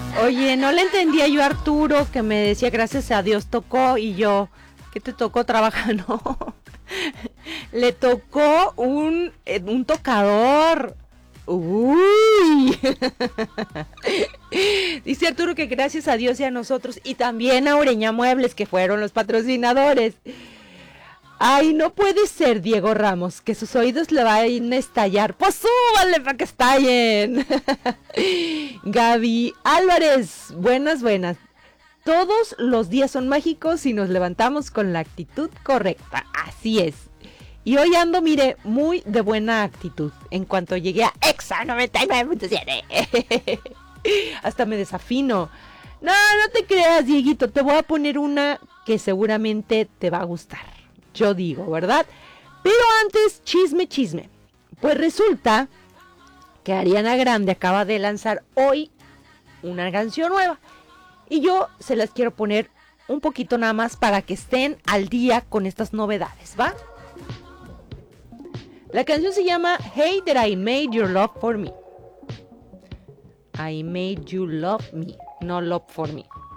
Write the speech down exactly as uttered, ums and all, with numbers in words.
Oye, no le entendía yo a Arturo que me decía gracias a Dios tocó y yo, ¿qué te tocó trabajar? No, le tocó un, eh, un tocador. Uy. Dice Arturo que gracias a Dios y a nosotros y también a Ureña Muebles que fueron los patrocinadores. Ay, no puede ser, Diego Ramos, que sus oídos le vayan a estallar. Pues súbale para que estallen. Gaby Álvarez, buenas, buenas. Todos los días son mágicos si nos levantamos con la actitud correcta. Así es. Y hoy ando, mire, muy de buena actitud. En cuanto llegué a Exa noventa y nueve punto siete. Hasta me desafino. No, no te creas, Dieguito. Te voy a poner una que seguramente te va a gustar. Yo digo, ¿verdad? Pero antes, chisme, chisme. Pues resulta que Ariana Grande acaba de lanzar hoy una canción nueva. Y yo se las quiero poner un poquito nada más para que estén al día con estas novedades, ¿va? La canción se llama Hey That I Made Your Love For Me. I Made You Love Me, no Love For Me.